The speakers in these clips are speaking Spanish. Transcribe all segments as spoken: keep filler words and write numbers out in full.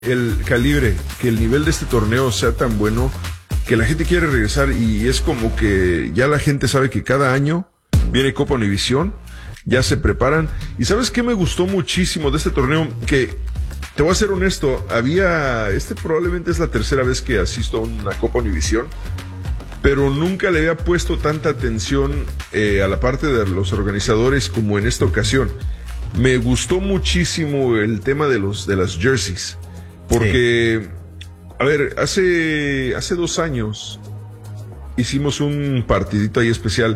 el calibre, que el nivel de este torneo sea tan bueno que la gente quiere regresar, y es como que ya la gente sabe que cada año viene Copa Univisión, ya se preparan. Y ¿sabes qué me gustó muchísimo de este torneo? Que, te voy a ser honesto, había, este probablemente es la tercera vez que asisto a una Copa Univisión, pero nunca le había puesto tanta atención eh, a la parte de los organizadores como en esta ocasión. Me gustó muchísimo el tema de los de las jerseys, porque, sí. a ver, hace, hace dos años hicimos un partidito ahí especial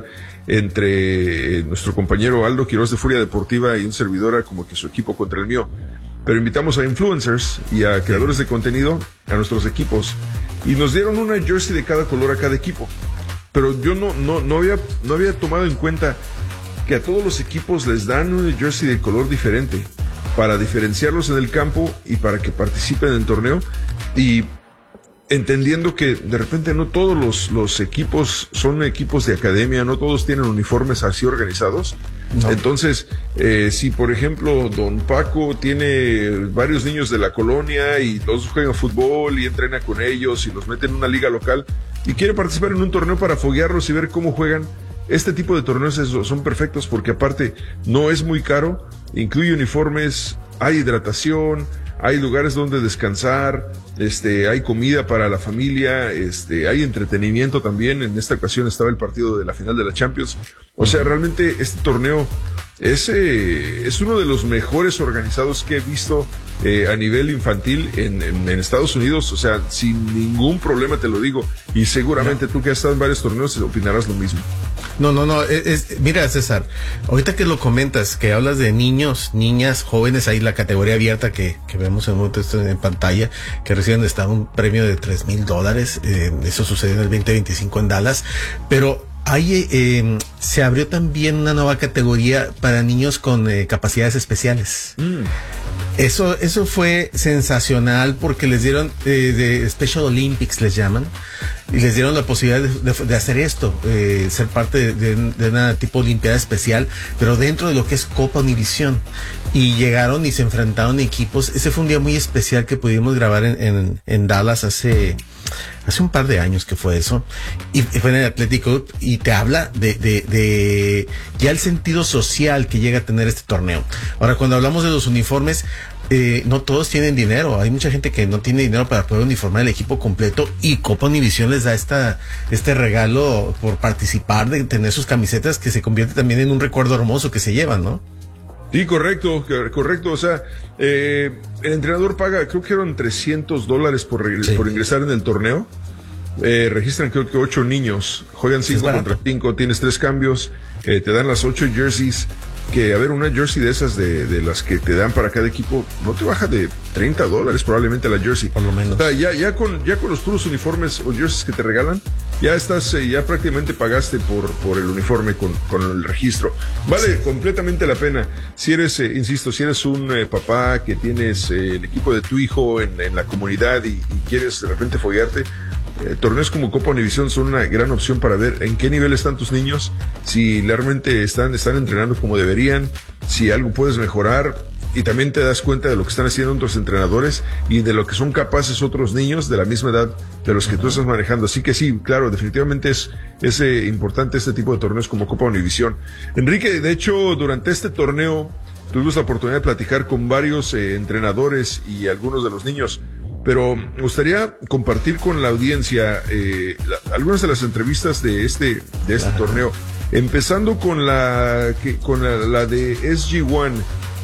entre nuestro compañero Aldo Quiroz de Furia Deportiva y un servidor, como que su equipo contra el mío. Pero invitamos a influencers y a creadores de contenido a nuestros equipos y nos dieron una jersey de cada color a cada equipo. Pero yo no, no, no, había, no había tomado en cuenta que a todos los equipos les dan una jersey de color diferente para diferenciarlos en el campo y para que participen en el torneo, y entendiendo que de repente no todos los, los equipos son equipos de academia, no todos tienen uniformes así organizados. No. Entonces, eh, si por ejemplo don Paco tiene varios niños de la colonia y todos juegan fútbol y entrena con ellos y los mete en una liga local y quiere participar en un torneo para foguearlos y ver cómo juegan, este tipo de torneos son perfectos, porque aparte no es muy caro, incluye uniformes, hay hidratación, hay lugares donde descansar, este, hay comida para la familia, este, hay entretenimiento también. En esta ocasión estaba el partido de la final de la Champions. O sea, realmente este torneo es, eh, es uno de los mejores organizados que he visto eh, a nivel infantil en, en, en Estados Unidos. O sea, sin ningún problema te lo digo. Y seguramente no. Tú que has estado en varios torneos opinarás lo mismo. No, no, no, es, es, mira, César, ahorita que lo comentas, que hablas de niños, niñas, jóvenes, ahí la categoría abierta que, que vemos en un momento en pantalla, que reciben hasta un premio de tres mil dólares, eh, eso sucedió en el veinte veinticinco en Dallas, pero ahí eh, se abrió también una nueva categoría para niños con eh, capacidades especiales. Mm. Eso, eso fue sensacional, porque les dieron eh, de Special Olympics, les llaman, y les dieron la posibilidad de, de, de hacer esto, eh, ser parte de, de, de una tipo de olimpiada especial, pero dentro de lo que es Copa Univisión. Y llegaron y se enfrentaron equipos. Ese fue un día muy especial que pudimos grabar en, en, en Dallas hace, hace un par de años que fue eso. Y, y fue en el Athletic Club, y te habla de, de, de ya el sentido social que llega a tener este torneo. Ahora, cuando hablamos de los uniformes, Eh, no todos tienen dinero, hay mucha gente que no tiene dinero para poder uniformar el equipo completo, y Copa Univisión les da esta, este regalo por participar, de tener sus camisetas, que se convierte también en un recuerdo hermoso que se llevan, ¿no? Sí, correcto, correcto, o sea, eh, el entrenador paga, creo que eran trescientos dólares por, sí. por ingresar en el torneo. Eh, registran creo que ocho niños, juegan cinco contra cinco, tienes tres cambios, eh, te dan las ocho jerseys, que a ver, una jersey de esas de, de las que te dan para cada equipo no te baja de treinta dólares probablemente la jersey, por lo menos. O sea, ya, ya con, ya con los puros uniformes o jerseys que te regalan, ya estás, eh, ya prácticamente pagaste por, por el uniforme con, con el registro. Vale, sí. Completamente la pena. Si eres, eh, insisto, si eres un eh, papá que tienes eh, el equipo de tu hijo en, en la comunidad y, y quieres de repente foguearte, Eh, torneos como Copa Univisión son una gran opción para ver en qué nivel están tus niños, si realmente están, están entrenando como deberían, si algo puedes mejorar, y también te das cuenta de lo que están haciendo otros entrenadores y de lo que son capaces otros niños de la misma edad de los que tú estás manejando. Así que sí, claro, definitivamente es, es eh, importante este tipo de torneos como Copa Univisión. Enrique, de hecho, durante este torneo tuvimos la oportunidad de platicar con varios eh, entrenadores y algunos de los niños, pero me gustaría compartir con la audiencia eh, la, algunas de las entrevistas de este de este Ajá. torneo, empezando con la que, con la, la de S G uno,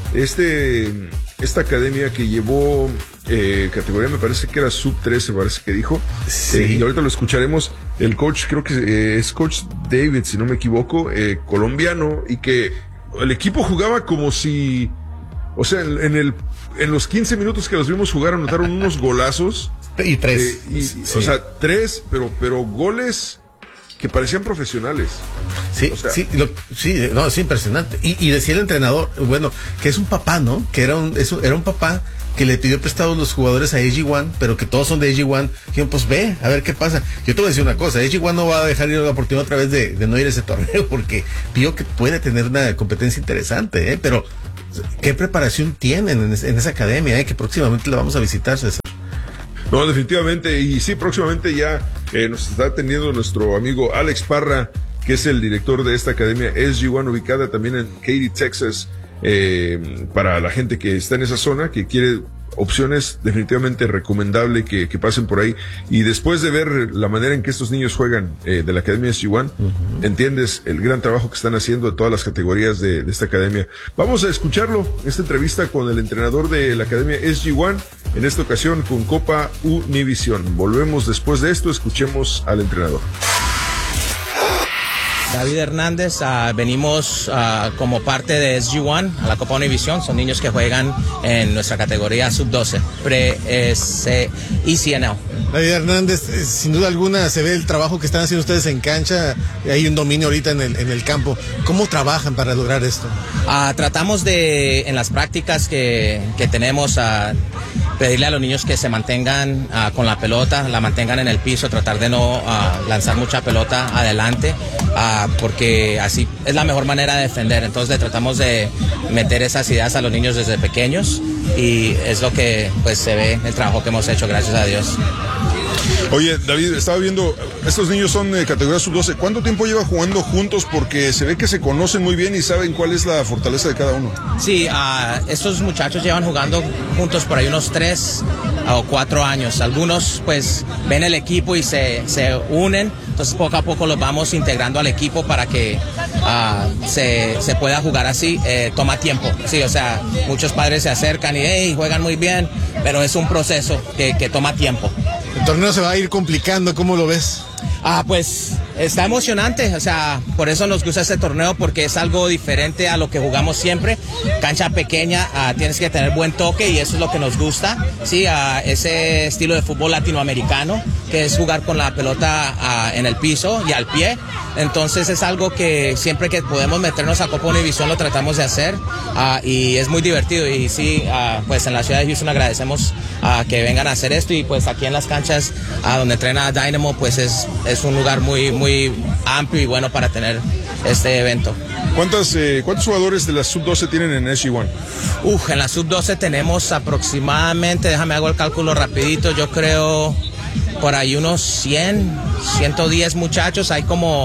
este esta academia que llevó eh, categoría, me parece que era sub trece, parece que dijo, sí. eh, y ahorita lo escucharemos. El coach, creo que eh, es coach David, si no me equivoco, eh, colombiano, y que el equipo jugaba como si, o sea, en, en el en los quince minutos que los vimos jugar anotaron unos golazos. Y tres. Eh, y, sí. O sea, tres, pero, pero goles que parecían profesionales. Sí, o sea, sí, lo, sí, no, es impresionante. Y, y decía el entrenador, bueno, que es un papá, ¿no? Que era un, eso, era un papá que le pidió prestados los jugadores a A G uno, pero que todos son de A G uno. Dijeron, pues ve, a ver qué pasa. Yo te voy a decir una cosa, A G uno no va a dejar ir la oportunidad otra vez de, de no ir a ese torneo, porque vio que puede tener una competencia interesante, ¿eh? Pero ¿Qué preparación tienen en, es, en esa academia, eh? Que próximamente la vamos a visitar, César? No, definitivamente, y sí, próximamente ya eh, nos está atendiendo nuestro amigo Alex Parra, que es el director de esta academia S G uno, ubicada también en Katy, Texas, eh, para la gente que está en esa zona, que quiere opciones, definitivamente recomendable que, que pasen por ahí. Y después de ver la manera en que estos niños juegan eh, de la academia S G uno, uh-huh. entiendes el gran trabajo que están haciendo de todas las categorías de, de esta academia. Vamos a escucharlo, esta entrevista con el entrenador de la academia S G uno, en esta ocasión con Copa Univisión. Volvemos después de esto, escuchemos al entrenador. David Hernández, uh, venimos uh, como parte de S G uno a la Copa Univisión. Son niños que juegan en nuestra categoría sub doce, pre-E C N L. David Hernández, eh, sin duda alguna se ve el trabajo que están haciendo ustedes en cancha. Hay un dominio ahorita en el, en el campo. ¿Cómo trabajan para lograr esto? Uh, tratamos de, en las prácticas que, que tenemos, uh, pedirle a los niños que se mantengan uh, con la pelota, la mantengan en el piso, tratar de no uh, lanzar mucha pelota adelante. Uh, porque así es la mejor manera de defender. Entonces tratamos de meter esas ideas a los niños desde pequeños y es lo que pues se ve el trabajo que hemos hecho, gracias a Dios. Oye, David, estaba viendo, estos niños son de categoría sub doce. ¿Cuánto tiempo lleva jugando juntos? Porque se ve que se conocen muy bien y saben cuál es la fortaleza de cada uno. Sí, uh, estos muchachos llevan jugando juntos por ahí unos tres o cuatro años. Algunos pues ven el equipo y se, se unen, entonces poco a poco los vamos integrando al equipo para que uh, se, se pueda jugar así. Eh, toma tiempo, sí, o sea, muchos padres se acercan y hey, juegan muy bien, pero es un proceso que, que toma tiempo. El torneo se va a ir complicando, ¿cómo lo ves? Ah, pues está emocionante, o sea, por eso nos gusta este torneo, porque es algo diferente a lo que jugamos siempre. Cancha pequeña, uh, tienes que tener buen toque y eso es lo que nos gusta, sí, uh, ese estilo de fútbol latinoamericano, que es jugar con la pelota uh, en el piso y al pie. Entonces es algo que siempre que podemos meternos a Copa Univisión lo tratamos de hacer uh, y es muy divertido. Y sí, uh, pues en la ciudad de Houston agradecemos uh, que vengan a hacer esto, y pues aquí en las canchas uh, donde entrena Dynamo, pues es, es un lugar muy, muy amplio y bueno para tener este evento. ¿Cuántas, eh, ¿Cuántos jugadores de la sub doce tienen en S G uno? Uf, en la sub doce tenemos aproximadamente, déjame hago el cálculo rapidito, yo creo por ahí unos cien, ciento diez muchachos. Hay como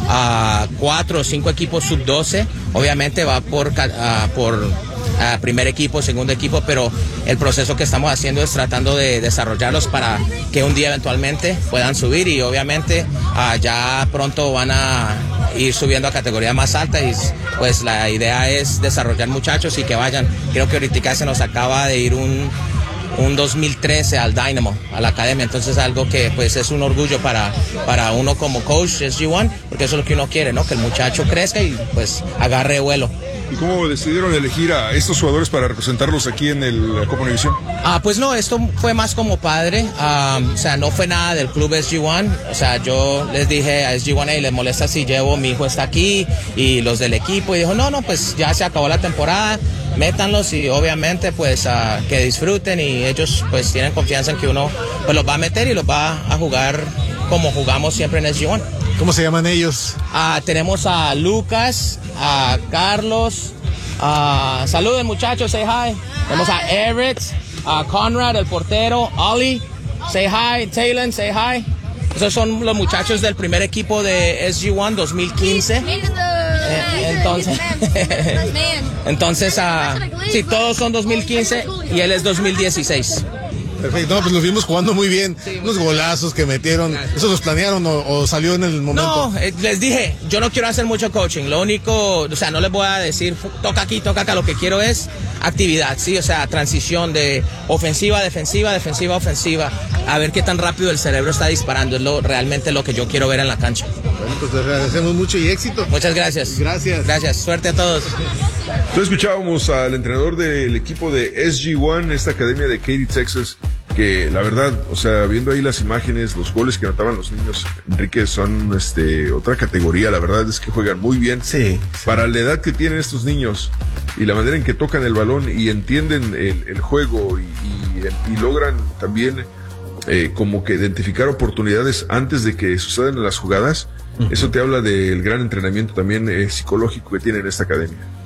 uh, cuatro o cinco equipos sub doce. Obviamente va por, uh, por uh, primer equipo, segundo equipo, pero el proceso que estamos haciendo es tratando de desarrollarlos para que un día eventualmente puedan subir, y obviamente uh, ya pronto van a ir subiendo a categoría más alta, y pues la idea es desarrollar muchachos y que vayan. Creo que ahorita se nos acaba de ir un un dos mil trece al Dynamo, a la academia, entonces algo que pues es un orgullo para, para uno como coach S G uno, porque eso es lo que uno quiere, ¿no? Que el muchacho crezca y pues agarre vuelo. ¿Y cómo decidieron elegir a estos jugadores para representarlos aquí en el, la Copa Univisión? Ah, pues no, esto fue más como padre, um, o sea, no fue nada del club S G uno, o sea, yo les dije a S G uno, hey, les molesta si llevo, mi hijo está aquí, y los del equipo, y dijo, no, no, pues ya se acabó la temporada, métanlos, y obviamente pues uh, que disfruten, y ellos pues tienen confianza en que uno pues los va a meter y los va a jugar como jugamos siempre en S G uno. ¿Cómo se llaman ellos? Uh, tenemos a Lucas, a Carlos, uh, saluden muchachos, say hi. Tenemos a Eric, a Conrad, el portero, Ollie, say hi, Taylor, say hi. Esos son los muchachos del primer equipo de S G uno dos mil quince. Eh, entonces, entonces uh, sí, todos son dos mil quince y él es dos mil dieciséis. Perfecto, no, pues los vimos jugando muy bien, sí, unos golazos que metieron. ¿Eso los planearon o, o salió en el momento? No, eh, les dije, yo no quiero hacer mucho coaching, lo único, o sea, no les voy a decir, toca aquí, toca acá, lo que quiero es actividad, sí, o sea, transición de ofensiva, defensiva, defensiva, ofensiva, a ver qué tan rápido el cerebro está disparando, es lo, realmente lo que yo quiero ver en la cancha. Bueno, pues les agradecemos mucho y éxito. Muchas gracias. Gracias. Gracias, suerte a todos. Entonces escuchábamos al entrenador del equipo de S G uno, esta academia de Katy, Texas, que la verdad, o sea, viendo ahí las imágenes, los goles que anotaban los niños, Enrique, son este otra categoría. La verdad es que juegan muy bien. Sí, sí. Para la edad que tienen estos niños y la manera en que tocan el balón y entienden el, el juego y, y, y logran también eh, como que identificar oportunidades antes de que sucedan las jugadas. Uh-huh. Eso te habla del gran entrenamiento también eh, psicológico que tienen en esta academia.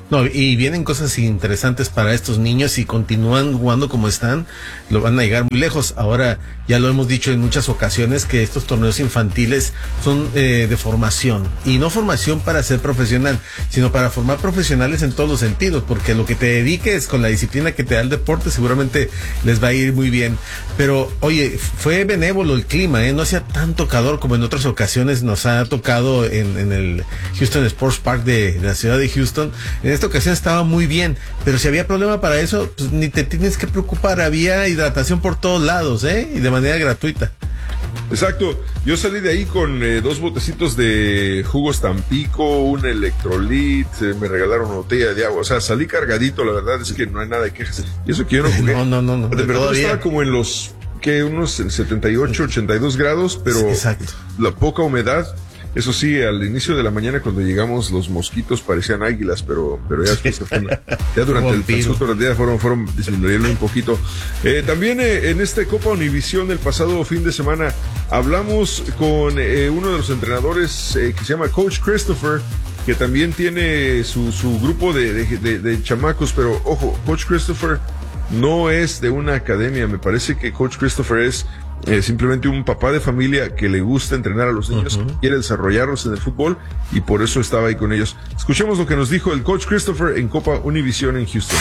No, y vienen cosas interesantes para estos niños. Si continúan jugando como están, lo van a llegar muy lejos. Ahora, ya lo hemos dicho en muchas ocasiones, que estos torneos infantiles son eh, de formación. Y no formación para ser profesional, sino para formar profesionales en todos los sentidos. Porque lo que te dediques con la disciplina que te da el deporte, seguramente les va a ir muy bien. Pero, oye, fue benévolo el clima, ¿eh? No hacía tanto calor como en otras ocasiones nos ha tocado en, en el Houston Sports Park de, de la ciudad de Houston. En esta ocasión estaba muy bien, pero si había problema para eso, pues ni te tienes que preocupar, había hidratación por todos lados, ¿eh? Y de manera gratuita. Exacto, yo salí de ahí con eh, dos botecitos de jugos Tampico, un electrolit, eh, me regalaron una botella de agua, o sea, salí cargadito, la verdad es que no hay nada de quejas. Y eso que yo no jugué. No, no, no, no. De verdad estaba como en los, que unos setenta y ocho, ochenta y dos grados, pero exacto. La poca humedad. Eso sí, al inicio de la mañana cuando llegamos los mosquitos parecían águilas, pero, pero ya, después, ya durante el transcurso del día fueron, fueron disminuyendo un poquito. Eh, también eh, en este Copa Univisión el pasado fin de semana hablamos con eh, uno de los entrenadores eh, que se llama Coach Christopher, que también tiene su, su grupo de, de, de, de chamacos, pero ojo, Coach Christopher no es de una academia, me parece que Coach Christopher es Eh, simplemente un papá de familia que le gusta entrenar a los niños, uh-huh. que quiere desarrollarlos en el fútbol y por eso estaba ahí con ellos. Escuchemos lo que nos dijo el Coach Christopher en Copa Univisión en Houston.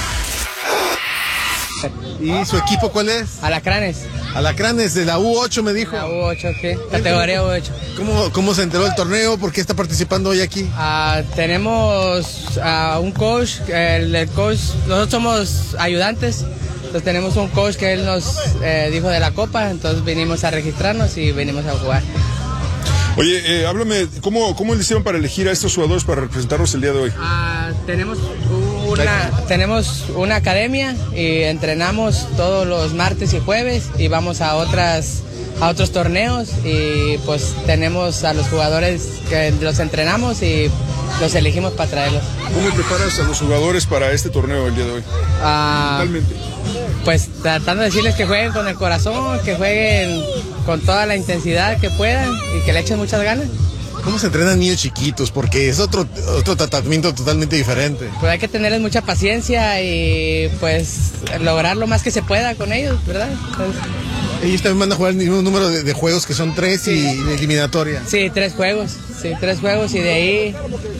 ¿Y su equipo cuál es? Alacranes. Alacranes de la U ocho me dijo. La U ocho, sí, categoría U ocho. ¿Cómo, cómo se enteró del torneo? ¿Por qué está participando hoy aquí? Uh, tenemos a uh, un coach, el, el coach, nosotros somos ayudantes. Entonces tenemos un coach que él nos eh, dijo de la Copa, entonces vinimos a registrarnos y venimos a jugar. Oye, eh, háblame, ¿cómo, ¿cómo le hicieron para elegir a estos jugadores para representarnos el día de hoy? Uh, tenemos, una, tenemos una academia y entrenamos todos los martes y jueves y vamos a otras a otros torneos y pues tenemos a los jugadores que los entrenamos y los elegimos para traerlos. ¿Cómo preparas a los jugadores para este torneo el día de hoy? Uh, Totalmente. Pues tratando de decirles que jueguen con el corazón, que jueguen con toda la intensidad que puedan y que le echen muchas ganas. ¿Cómo se entrenan niños chiquitos? Porque es otro otro tratamiento totalmente diferente. Pues hay que tenerles mucha paciencia y pues lograr lo más que se pueda con ellos, ¿verdad? Entonces, ellos también van a jugar el mismo número de, de juegos que son tres sí. y de eliminatoria. Sí, tres juegos, sí, tres juegos y de ahí,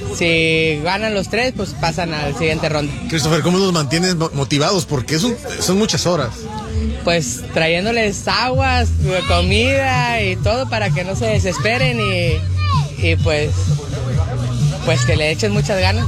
si ganan los tres, pues pasan al siguiente ronda. Christopher, ¿cómo los mantienes motivados? Porque es un, son muchas horas. Pues trayéndoles aguas, comida y todo para que no se desesperen y, y pues, pues que le echen muchas ganas.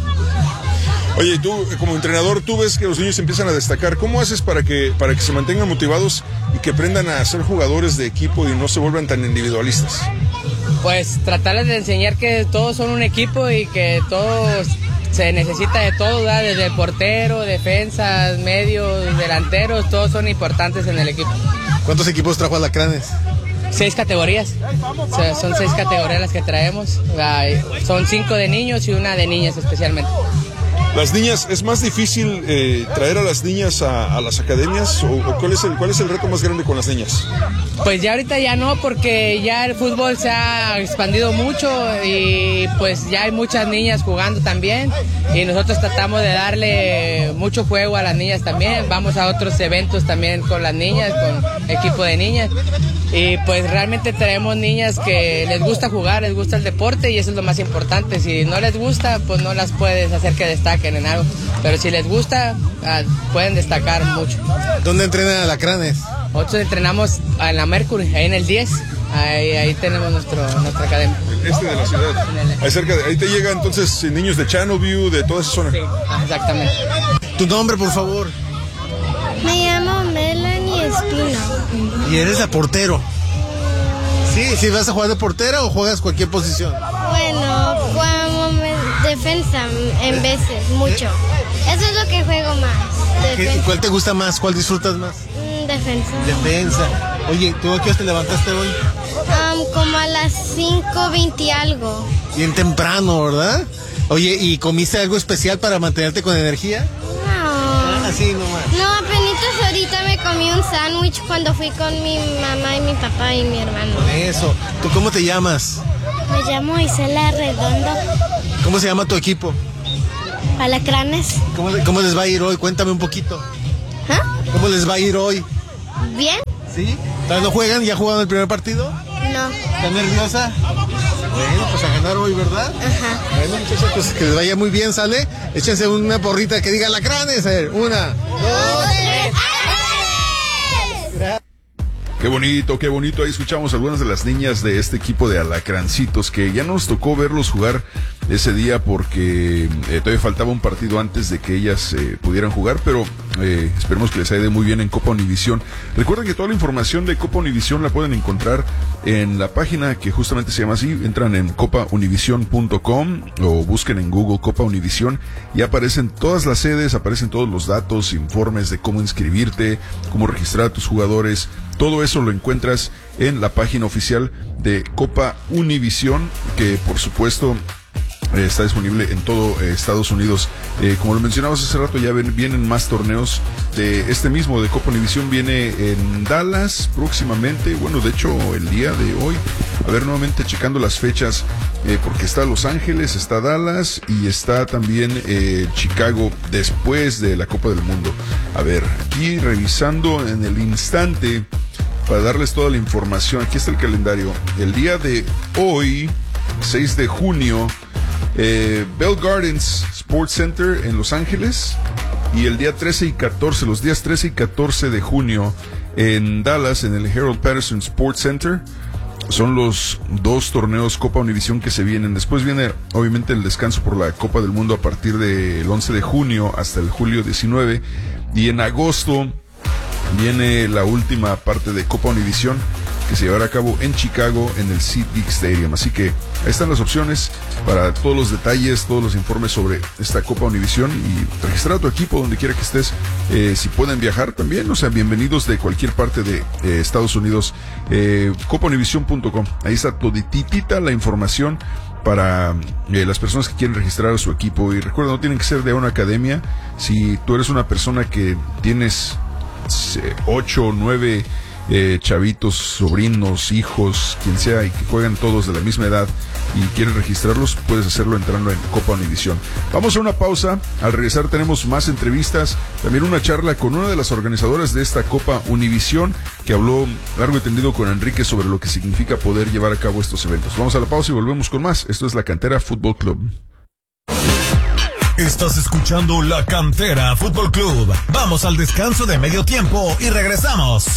Oye, tú como entrenador, tú ves que los niños empiezan a destacar. ¿Cómo haces para que para que se mantengan motivados y que aprendan a ser jugadores de equipo y no se vuelvan tan individualistas? Pues tratarles de enseñar que todos son un equipo y que todos se necesita de todo, ¿verdad? Desde el portero, defensas, medios, delanteros, todos son importantes en el equipo. ¿Cuántos equipos trajo Alacranes? Seis categorías, o sea, son seis categorías las que traemos, son cinco de niños y una de niñas especialmente. Las niñas, ¿es más difícil eh, traer a las niñas a, a las academias o, o cuál es el cuál es el reto más grande con las niñas? Pues ya ahorita ya no, porque ya el fútbol se ha expandido mucho y pues ya hay muchas niñas jugando también y nosotros tratamos de darle mucho juego a las niñas también, vamos a otros eventos también con las niñas, con equipo de niñas y pues realmente tenemos niñas que les gusta jugar, les gusta el deporte y eso es lo más importante. Si no les gusta, pues no las puedes hacer que destaquen en algo, pero si les gusta, pueden destacar mucho. ¿Dónde entrenan Alacranes? Nosotros entrenamos en la Mercury, ahí en el diez, ahí, ahí tenemos nuestro, nuestra academia. Este de la ciudad, ahí cerca, de, ahí te llegan entonces niños de Channelview, de toda esa zona. Sí, exactamente. Tu nombre, por favor. Me llamo Melanie Espino. ¿Y eres la portero? Sí, ¿sí vas a jugar de portera o juegas cualquier posición? Bueno, como me, defensa en veces, mucho. Eso es lo que juego más. ¿Qué, ¿Cuál te gusta más? ¿Cuál disfrutas más? Mm, defensa. Defensa. Oye, ¿tú a qué hora te levantaste hoy? Um, como a las cinco veinte algo. Bien temprano, ¿verdad? Oye, ¿y comiste algo especial para mantenerte con energía? No. Así nomás. No, apenas ahorita me comí un sándwich cuando fui con mi mamá y mi papá y mi hermano. Eso. ¿Tú cómo te llamas? Me llamo Isela Redondo. ¿Cómo se llama tu equipo? Alacranes. ¿Cómo, ¿Cómo les va a ir hoy? Cuéntame un poquito. ¿Ah? ¿Cómo les va a ir hoy? ¿Bien? ¿Sí? ¿Todavía no juegan? ¿Ya jugaron el primer partido? No. ¿Estás nerviosa? Bueno, pues a ganar hoy, ¿verdad? Ajá. Bueno, muchachos, pues que les vaya muy bien, ¿sale? Échense una porrita que diga Alacranes. A ver, una, dos, tres. Qué bonito, qué bonito. Ahí escuchamos algunas de las niñas de este equipo de Alacrancitos, que ya nos tocó verlos jugar ese día porque eh, todavía faltaba un partido antes de que ellas eh, pudieran jugar, pero eh, esperemos que les haya ido muy bien en Copa Univisión. Recuerden que toda la información de Copa Univisión la pueden encontrar en la página que justamente se llama así. Entran en copa univision punto com o busquen en Google Copa Univisión y aparecen todas las sedes, aparecen todos los datos, informes de cómo inscribirte, cómo registrar a tus jugadores. Todo eso lo encuentras en la página oficial de Copa Univisión, que por supuesto eh, está disponible en todo eh, Estados Unidos. Eh, como lo mencionabas hace rato, ya ven, vienen más torneos de este mismo, de Copa Univisión. Viene en Dallas próximamente, bueno, de hecho el día de hoy. A ver, nuevamente checando las fechas, eh, porque está Los Ángeles, está Dallas y está también eh, Chicago después de la Copa del Mundo. A ver, aquí revisando en el instante para darles toda la información. Aquí está el calendario. El día de hoy, seis de junio, eh, Bell Gardens Sports Center en Los Ángeles, y el día trece y catorce, los días trece y catorce de junio en Dallas, en el Harold Patterson Sports Center. Son los dos torneos Copa Univisión que se vienen. Después viene obviamente el descanso por la Copa del Mundo a partir del once de junio hasta el julio diecinueve, y en agosto viene la última parte de Copa Univisión, que se llevará a cabo en Chicago en el SeatGeek Stadium. Así que ahí están las opciones para todos los detalles, todos los informes sobre esta Copa Univisión, y registrar a tu equipo donde quiera que estés. Eh, si pueden viajar también, o sea, bienvenidos de cualquier parte de eh, Estados Unidos. eh, copa univision punto com, ahí está todititita la información para eh, las personas que quieren registrar a su equipo. Y recuerda, no tienen que ser de una academia. Si tú eres una persona que tienes ocho o nueve eh, chavitos, sobrinos, hijos, quien sea, y que juegan todos de la misma edad y quieres registrarlos, puedes hacerlo entrando en Copa Univisión. Vamos a una pausa. Al regresar tenemos más entrevistas, también una charla con una de las organizadoras de esta Copa Univisión, que habló largo y tendido con Enrique sobre lo que significa poder llevar a cabo estos eventos. Vamos a la pausa y volvemos con más. Esto es La Cantera Fútbol Club. Estás escuchando La Cantera Fútbol Club. Vamos al descanso de medio tiempo y regresamos.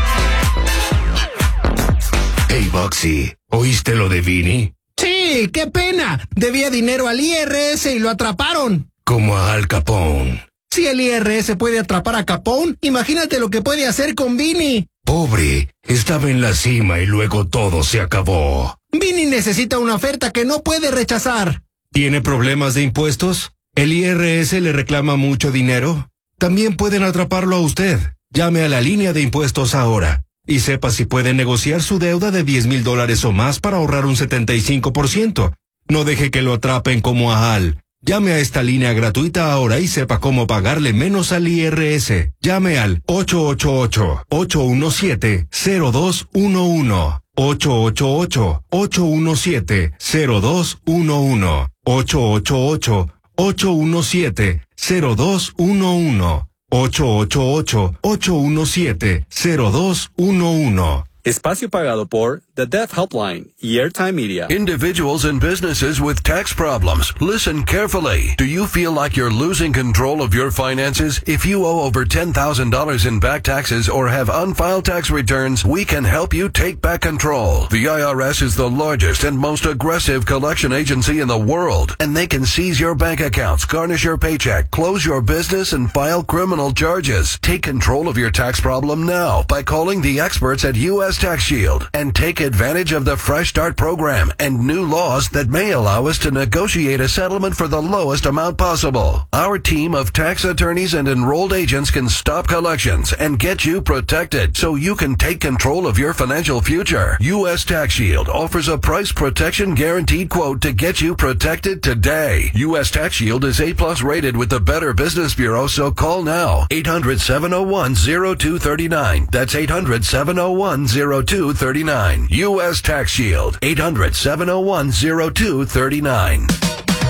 Hey, Boxy, ¿oíste lo de Vini? Sí, qué pena. Debía dinero al I R S y lo atraparon. Como a Al Capone. Si el I R S puede atrapar a Capone, imagínate lo que puede hacer con Vini. Pobre, estaba en la cima y luego todo se acabó. Vini necesita una oferta que no puede rechazar. ¿Tiene problemas de impuestos? ¿El I R S le reclama mucho dinero? También pueden atraparlo a usted. Llame a la línea de impuestos ahora y sepa si puede negociar su deuda de diez mil dólares o más para ahorrar un setenta y cinco por ciento. No deje que lo atrapen como a Al. Llame a esta línea gratuita ahora y sepa cómo pagarle menos al I R S. Llame al ocho ocho ocho, ocho uno siete, cero dos uno uno. ocho ocho ocho, ocho uno siete, cero dos uno uno. ocho ocho ocho, ocho uno siete, cero dos uno uno. ocho ocho ocho, ocho uno siete, cero dos uno uno. Espacio pagado por The Deaf Helpline y Airtime Media. Individuals and businesses with tax problems. Listen carefully. Do you feel like you're losing control of your finances? If you owe over ten thousand dollars in back taxes or have unfiled tax returns, we can help you take back control. The I R S is the largest and most aggressive collection agency in the world, and they can seize your bank accounts, garnish your paycheck, close your business, and file criminal charges. Take control of your tax problem now by calling the experts at U S Tax Shield and take advantage of the Fresh Start program and new laws that may allow us to negotiate a settlement for the lowest amount possible. Our team of tax attorneys and enrolled agents can stop collections and get you protected so you can take control of your financial future. U S Tax Shield offers a price protection guaranteed quote to get you protected today. U S Tax Shield is A plus rated with the Better Business Bureau, so call now. eight hundred, seven oh one, oh two three nine. That's eight hundred, seven oh one, oh two three nine. U S Tax Shield. eight hundred, seven oh one, oh two three nine.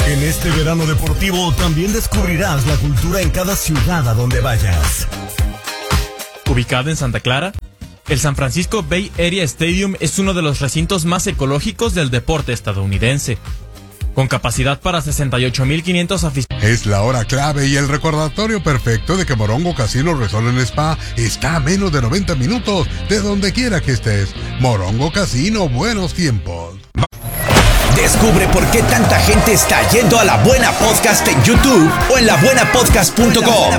En este verano deportivo también descubrirás la cultura en cada ciudad a donde vayas. Ubicado en Santa Clara, el San Francisco Bay Area Stadium es uno de los recintos más ecológicos del deporte estadounidense, con capacidad para sesenta y ocho mil quinientos aficionados. Es la hora clave y el recordatorio perfecto de que Morongo Casino Resort and Spa está a menos de noventa minutos de donde quiera que estés. Morongo Casino, buenos tiempos. Descubre por qué tanta gente está yendo a La Buena Podcast en YouTube o en la buena podcast punto com.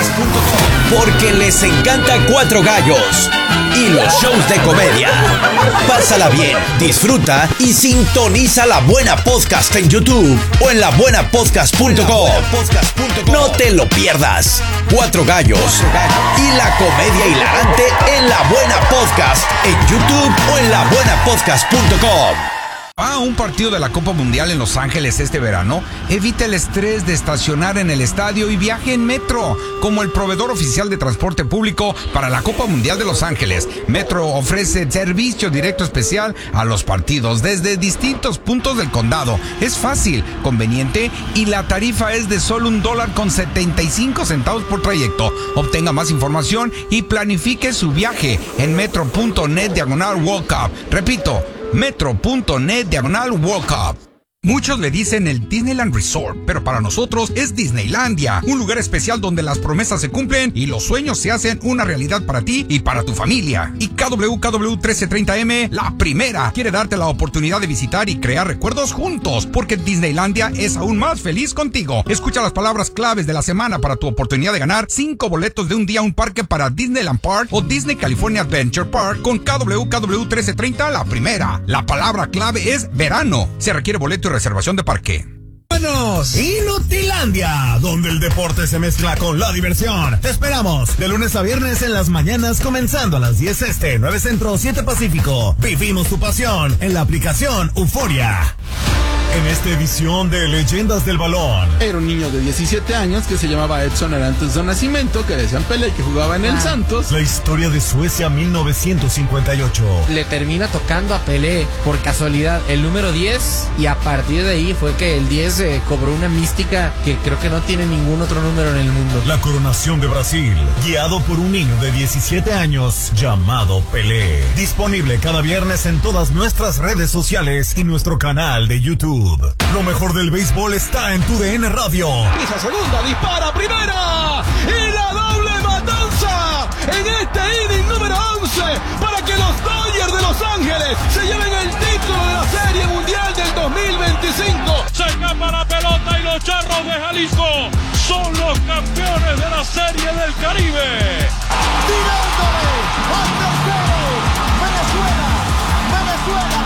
Porque les encanta Cuatro Gallos y los shows de comedia. Pásala bien, disfruta y sintoniza La Buena Podcast en YouTube o en la buena podcast punto com. No te lo pierdas. Cuatro Gallos y la comedia hilarante en La Buena Podcast en YouTube o en la buena podcast punto com. ¿Va a un partido de la Copa Mundial en Los Ángeles este verano? Evita el estrés de estacionar en el estadio y viaje en Metro. Como el proveedor oficial de transporte público para la Copa Mundial de Los Ángeles, Metro ofrece servicio directo especial a los partidos desde distintos puntos del condado. Es fácil, conveniente y la tarifa es de solo un dólar con setenta y cinco centavos por trayecto. Obtenga más información y planifique su viaje en metro.net diagonal World Cup. Repito, metro.net diagonal World Cup. Muchos le dicen el Disneyland Resort, pero para nosotros es Disneylandia, un lugar especial donde las promesas se cumplen y los sueños se hacen una realidad para ti y para tu familia. Y K W K W trece treinta M, la primera, quiere darte la oportunidad de visitar y crear recuerdos juntos, porque Disneylandia es aún más feliz contigo. Escucha las palabras claves de la semana para tu oportunidad de ganar cinco boletos de un día a un parque para Disneyland Park o Disney California Adventure Park con K W K W trece treinta, la primera. La palabra clave es verano. Se requiere boleto y reservación de parque. ¡Vámonos! Inutilandia, donde el deporte se mezcla con la diversión. Te esperamos de lunes a viernes en las mañanas, comenzando a las diez este, nueve centro, siete pacífico. Vivimos tu pasión en la aplicación Euforia. En esta edición de Leyendas del Balón. Era un niño de diecisiete años que se llamaba Edson Arantes do Nascimento, que decían Pelé, que jugaba en el Santos. La historia de Suecia mil novecientos cincuenta y ocho. Le termina tocando a Pelé, por casualidad, el número diez, y a partir de ahí fue que el diez eh, cobró una mística que creo que no tiene ningún otro número en el mundo. La coronación de Brasil, guiado por un niño de diecisiete años llamado Pelé. Disponible cada viernes en todas nuestras redes sociales y nuestro canal de YouTube. Lo mejor del béisbol está en tu D N Radio. Esa segunda, dispara primera y la doble matanza en este inning número once para que los Dodgers de Los Ángeles se lleven el título de la Serie Mundial del dos mil veinticinco. Se escapa la pelota y los Charros de Jalisco son los campeones de la Serie del Caribe. Tirándole al tercero, Venezuela, Venezuela,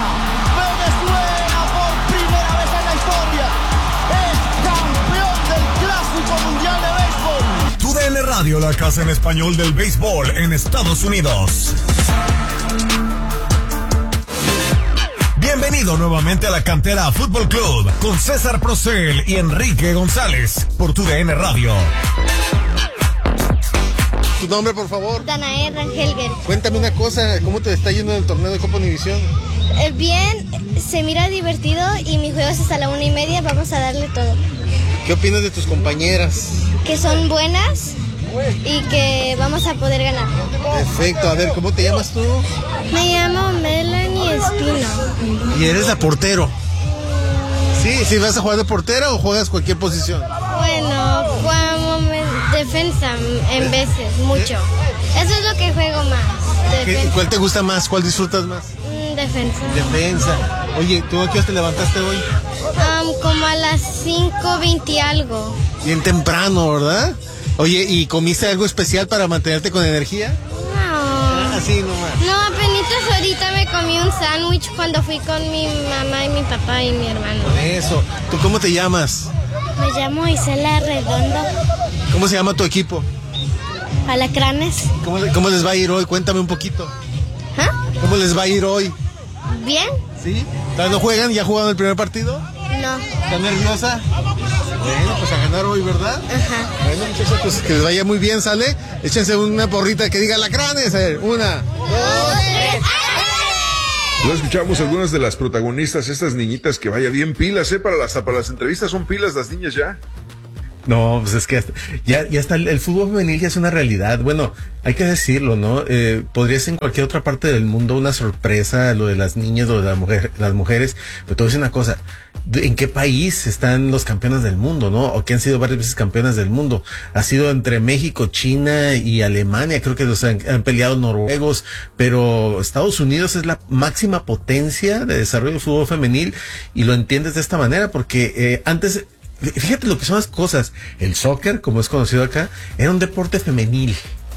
Venezuela por primera vez en la historia es campeón del Clásico Mundial de Béisbol. Tu D N Radio, la casa en español del béisbol en Estados Unidos. Bienvenido nuevamente a la Cantera Fútbol Club con César Procel y Enrique González por Tu D N Radio. ¿Tu nombre, por favor? Danae Rangelger. Cuéntame una cosa, ¿cómo te está yendo en el torneo de Copa Univisión? Eh, bien, se mira divertido y mi juego es hasta la una y media, vamos a darle todo. ¿Qué opinas de tus compañeras? Que son buenas y que vamos a poder ganar. Perfecto, a ver, ¿cómo te llamas tú? Me llamo Melanie Espino. Y eres la portero. Sí, ¿sí vas a jugar de portera o juegas cualquier posición? Bueno, juego defensa en veces, mucho. Eso es lo que juego más. Defensa. ¿Cuál te gusta más? ¿Cuál disfrutas más? Mm, defensa. Defensa. Oye, ¿tú a qué hora te levantaste hoy? Um, como a las cinco veinte algo. Bien temprano, ¿verdad? Oye, ¿y comiste algo especial para mantenerte con energía? No. Así nomás. No, apenas ahorita me comí un sándwich cuando fui con mi mamá y mi papá y mi hermano. Eso. ¿Tú cómo te llamas? Me llamo Isela Redondo. ¿Cómo se llama tu equipo? Alacranes. ¿Cómo, cómo les va a ir hoy? Cuéntame un poquito. ¿Ah? ¿Cómo les va a ir hoy? Bien. ¿Sí? ¿Todavía no juegan? ¿Ya jugaron el primer partido? No. ¿Estás nerviosa? Bueno, pues a ganar hoy, ¿verdad? Ajá. Bueno, muchachos, pues que les vaya muy bien, ¿sale? Échense una porrita que diga Alacranes. A ver, una, dos, tres. Lo escuchamos algunas de las protagonistas, estas niñitas que vaya bien pilas, ¿eh? Para las, para las entrevistas son pilas las niñas ya. No, pues es que hasta- ya, ya está, el, el fútbol femenil ya es una realidad. Bueno, hay que decirlo, ¿no? Eh, podría ser en cualquier otra parte del mundo una sorpresa lo de las niñas, lo de la mujer, las mujeres, pero te voy a decir una cosa, ¿de- ¿en qué país están los campeones del mundo, no? O que han sido varias veces campeones del mundo. Ha sido entre México, China y Alemania, creo que los han, han peleado noruegos, pero Estados Unidos es la máxima potencia de desarrollo del fútbol femenil y lo entiendes de esta manera porque eh, antes... Fíjate lo que son las cosas. El soccer, como es conocido acá, era un deporte femenil.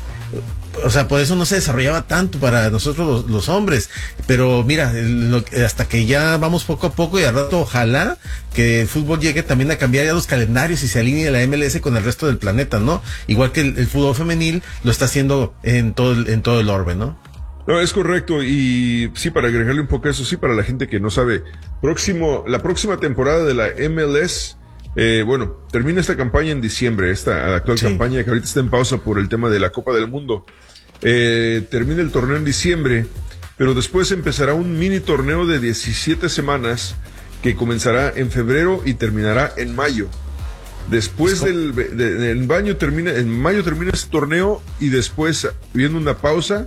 O sea, por eso no se desarrollaba tanto para nosotros los, los hombres. Pero mira, el- lo- hasta que ya vamos poco a poco y al rato ojalá que el fútbol llegue también a cambiar ya los calendarios y se alinee la M L S con el resto del planeta, ¿no? Igual que el, el fútbol femenil lo está haciendo en todo el, en todo el orbe, ¿no? No, es correcto. Y sí, para agregarle un poco a eso, sí, para la gente que no sabe, próximo, la próxima temporada de la M L S, eh, bueno, termina esta campaña en diciembre, esta actual Sí. campaña que ahorita está en pausa por el tema de la Copa del Mundo. Eh, termina el torneo en diciembre, pero después empezará un mini torneo de diecisiete semanas que comenzará en febrero y terminará en mayo. Después del de, de- en mayo termina, en mayo termina este torneo y después viene una pausa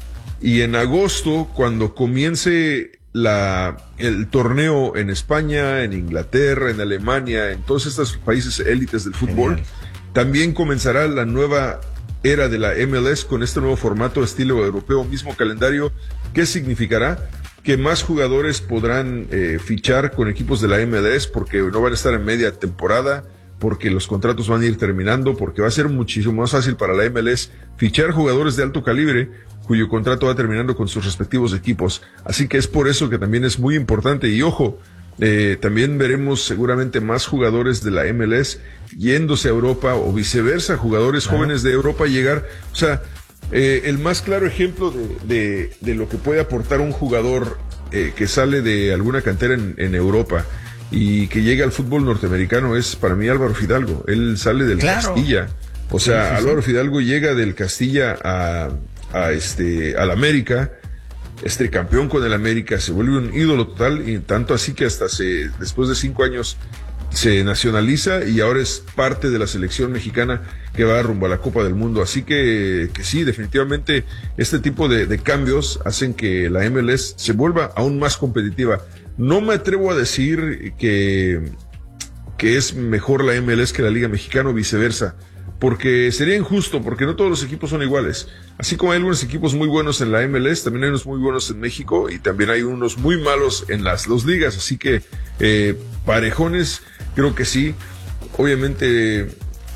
y en agosto, cuando comience la, el torneo en España, en Inglaterra, en Alemania, en todos estos países élites del fútbol, Genial. también comenzará la nueva era de la M L S con este nuevo formato estilo europeo, mismo calendario, que significará que más jugadores podrán eh, fichar con equipos de la M L S porque no van a estar en media temporada, porque los contratos van a ir terminando, porque va a ser muchísimo más fácil para la M L S fichar jugadores de alto calibre cuyo contrato va terminando con sus respectivos equipos. Así que es por eso que también es muy importante. Y ojo, eh, también veremos seguramente más jugadores de la M L S yéndose a Europa o viceversa, jugadores Claro. jóvenes de Europa llegar. O sea, eh, el más claro ejemplo de, de, de lo que puede aportar un jugador eh, que sale de alguna cantera en, en Europa y que llega al fútbol norteamericano es para mí Álvaro Fidalgo. Él sale del Claro. Castilla. O sea, Sí, sí, sí. Álvaro Fidalgo llega del Castilla a, a este, al América, este campeón con el América, se vuelve un ídolo total y tanto así que hasta se, después de cinco años se nacionaliza y ahora es parte de la selección mexicana que va rumbo a la Copa del Mundo. Así que, que sí, definitivamente este tipo de, de cambios hacen que la M L S se vuelva aún más competitiva. No me atrevo a decir que, que es mejor la M L S que la Liga Mexicana o viceversa, porque sería injusto, porque no todos los equipos son iguales. Así como hay algunos equipos muy buenos en la M L S, también hay unos muy buenos en México y también hay unos muy malos en las dos ligas. Así que eh, parejones, creo que sí. Obviamente,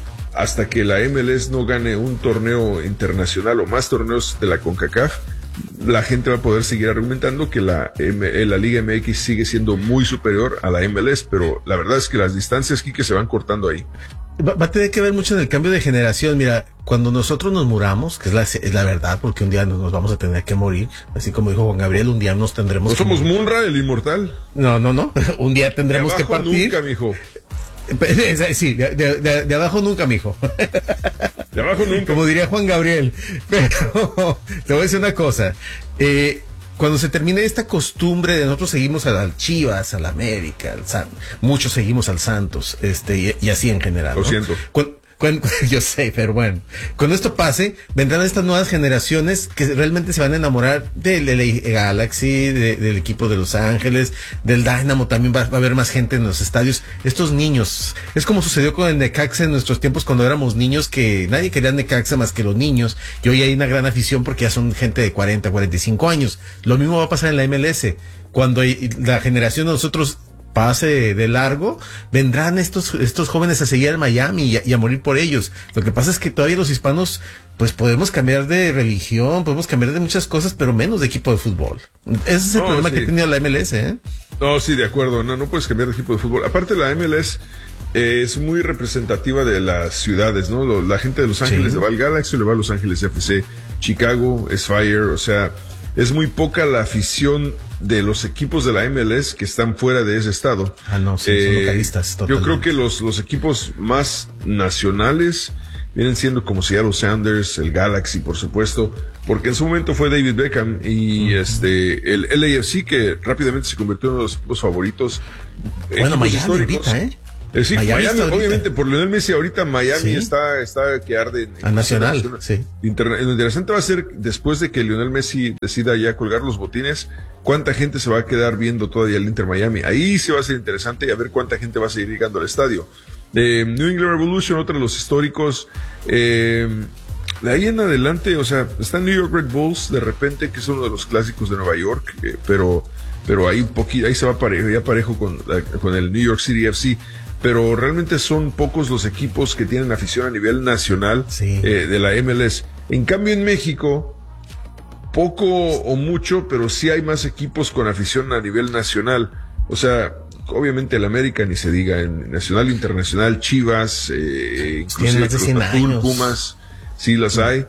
hasta que la M L S no gane un torneo internacional o más torneos de la CONCACAF, la gente va a poder seguir argumentando que la, M- la Liga M X sigue siendo muy superior a la M L S, pero la verdad es que las distancias aquí que se van cortando ahí. Va, va a tener que ver mucho en el cambio de generación. Mira, cuando nosotros nos muramos, que es la, es la verdad, porque un día nos, nos vamos a tener que morir, así como dijo Juan Gabriel, un día nos tendremos ¿No que somos morir. Munra, el inmortal? No, no, no, un día tendremos De que abajo partir. nunca, mijo. Sí, de, de, de, de abajo nunca, mijo. De abajo nunca. Como diría Juan Gabriel. Pero te voy a decir una cosa. Eh, cuando se termine esta costumbre de nosotros seguimos a las Chivas, al América, al San, muchos seguimos al Santos, este, y, y así en general. Lo ¿no? siento. Cuando- cuando- yo sé, pero bueno. Cuando esto pase, vendrán estas nuevas generaciones que realmente se van a enamorar del L A Galaxy, de- del equipo de Los Ángeles, del Dynamo. También va, va a haber más gente en los estadios. Estos niños, es como sucedió con el Necaxa en nuestros tiempos cuando éramos niños, que nadie quería Necaxa más que los niños. Y hoy hay una gran afición porque ya son gente de cuarenta, cuarenta y cinco años. Lo mismo va a pasar en la M L S. Cuando hay- la generación de nosotros pase de largo, vendrán estos estos jóvenes a seguir al Miami y a, y a morir por ellos. Lo que pasa es que todavía los hispanos, pues podemos cambiar de religión, podemos cambiar de muchas cosas, pero menos de equipo de fútbol. Ese es el No, problema sí. que ha tenido la M L S, ¿eh? No, sí, de acuerdo. No, no puedes cambiar de equipo de fútbol. Aparte, la M L S eh, es muy representativa de las ciudades, ¿no? Lo- La gente de Los Ángeles Sí. le va al Galaxy, le va a Los Ángeles F C. Chicago es Fire, o sea, es muy poca la afición de los equipos de la M L S que están fuera de ese estado. Ah, no, sí, son localistas, Yo totalmente. creo que los, los equipos más nacionales vienen siendo como Seattle Sounders, el Galaxy, por supuesto, porque en su momento fue David Beckham y uh-huh. este el L A F C, que rápidamente se convirtió en uno de los equipos favoritos. Bueno, Miami históricos. ahorita, ¿eh? Eh, sí, Miami, Miami obviamente, ahorita. por Lionel Messi, ahorita Miami sí. está, está que arde. En, a nacional, en, sí. Interna- lo interesante va a ser, después de que Lionel Messi decida ya colgar los botines, cuánta gente se va a quedar viendo todavía el Inter Miami. Ahí sí va a ser interesante y a ver cuánta gente va a seguir llegando al estadio. Eh, New England Revolution, otro de los históricos. Eh, de ahí en adelante, o sea, está New York Red Bulls, de repente, que es uno de los clásicos de Nueva York, eh, pero, pero ahí un poquito, ahí se va parejo, ya parejo con, con el New York City F C. Pero realmente son pocos los equipos que tienen afición a nivel nacional sí. eh, de la M L S. En cambio, en México, poco o mucho, pero sí hay más equipos con afición a nivel nacional. O sea, obviamente el América ni se diga, en nacional, internacional, Chivas, eh, inclusive más de cien años. Pumas, sí las hay.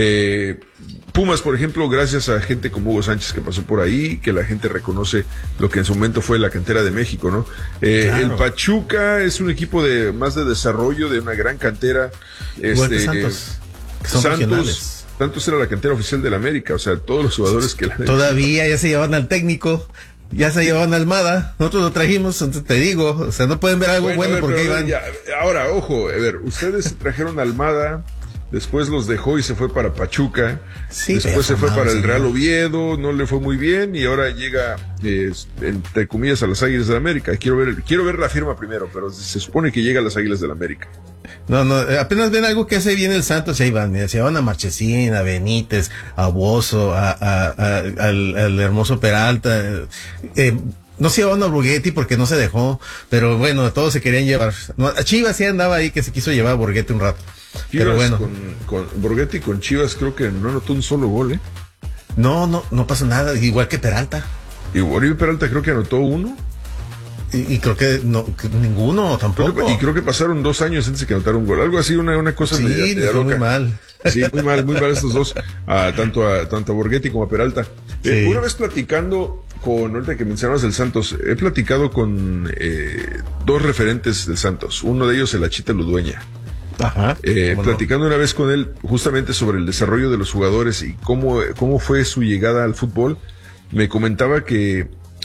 Eh, Pumas, por ejemplo, gracias a gente como Hugo Sánchez que pasó por ahí, que la gente reconoce lo que en su momento fue la cantera de México, ¿no? Eh, claro. El Pachuca es un equipo de más de desarrollo, de una gran cantera. Este, Santos, que son Santos, Santos era la cantera oficial del América, o sea, todos los jugadores que la todavía ya se llevaban al técnico. Ya se llevaban a Almada, nosotros lo trajimos, entonces te digo, o sea, no pueden ver algo bueno, bueno ver, porque pero, iban. Ya, ahora, ojo, a ver, ustedes trajeron a Almada, después los dejó y se fue para Pachuca, sí, después se fue para el sí. Real Oviedo, no le fue muy bien y ahora llega, eh, entre comillas, a las Águilas del América. Quiero ver, quiero ver la firma primero, pero se supone que llega a las Águilas del América. No, no, apenas ven algo que hace bien el Santos y ahí van, mira, se van a Marchesín, a Benítez, a Bozo, a, a, a, al, al hermoso Peralta, eh, eh, no se llevaban a Borghetti porque no se dejó, pero bueno, todos se querían llevar. No, a Chivas sí andaba ahí que se quiso llevar a Borghetti un rato. Chivas pero bueno. Con, con Borghetti con Chivas creo que no anotó un solo gol, ¿eh? No, no, no pasó nada, igual que Peralta. Y Oribe Peralta creo que anotó uno. Y, y creo que no, que ninguno tampoco. Creo que, y creo que pasaron dos años antes de que anotara un gol. Algo así, una, una cosa sí, media, media fue loca. muy mal. Sí, muy mal, muy mal estos dos, a, tanto, a, tanto a Borghetti como a Peralta. Sí. Eh, una vez platicando con, ahorita que mencionabas el Santos, he platicado con eh, dos referentes del Santos. Uno de ellos, el Achita Ludueña. Ajá. Eh, platicando una vez con él justamente sobre el desarrollo de los jugadores y cómo, cómo fue su llegada al fútbol, me comentaba que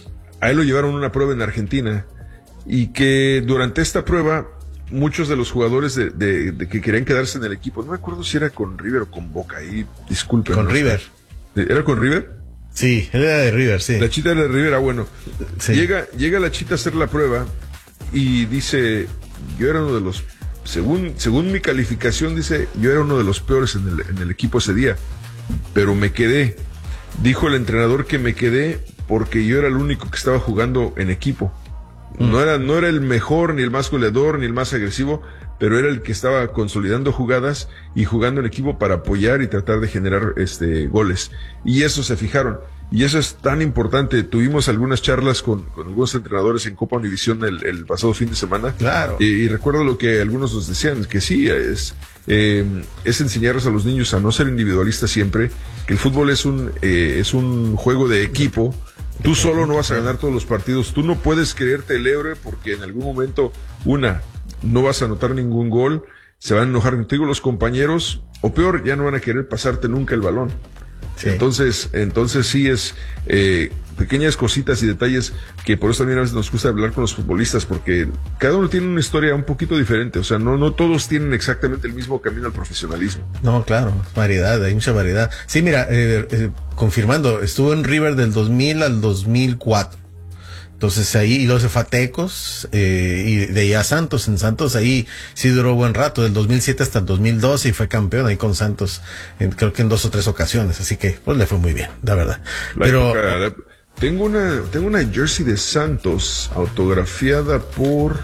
a él lo llevaron a una prueba en Argentina y que durante esta prueba muchos de los jugadores de, de, de que querían quedarse en el equipo, no me acuerdo si era con River o con Boca, ahí disculpen. Con ¿no? River. ¿Era con River? Sí, él era de River, sí. La Chita era de River, ah, bueno. Sí. Llega, llega la Chita a hacer la prueba y dice, yo era uno de los, según, según mi calificación, dice, yo era uno de los peores en el, en el equipo ese día, pero me quedé. Dijo el entrenador que me quedé porque yo era el único que estaba jugando en equipo. No era, no era el mejor, ni el más goleador, ni el más agresivo, pero era el que estaba consolidando jugadas y jugando en equipo para apoyar y tratar de generar este goles. Y eso se fijaron. Y eso es tan importante. Tuvimos algunas charlas con, con algunos entrenadores en Copa Univisión el, el pasado fin de semana. Claro. Y, y recuerdo lo que algunos nos decían, que sí, es, eh, es enseñarles a los niños a no ser individualistas siempre, que el fútbol es un, eh, es un juego de equipo. Tú solo no vas a ganar todos los partidos. Tú no puedes creerte el héroe porque en algún momento, una, no vas a anotar ningún gol, se van a enojar contigo los compañeros, o peor, ya no van a querer pasarte nunca el balón. Sí. Entonces, entonces sí es eh, pequeñas cositas y detalles que por eso también a veces nos gusta hablar con los futbolistas, porque cada uno tiene una historia un poquito diferente. O sea, no, no todos tienen exactamente el mismo camino al profesionalismo. No, claro, variedad, hay mucha variedad. Sí, mira, eh, eh, confirmando, estuvo en River del dos mil al dos mil cuatro. Entonces ahí, y los de Fatecos, eh, y de allá a Santos, en Santos ahí sí duró buen rato, del dos mil siete hasta el dos mil doce, y fue campeón ahí con Santos, en, creo que en dos o tres ocasiones, así que pues le fue muy bien, la verdad. La Pero época, la, tengo una, tengo una jersey de Santos autografiada por,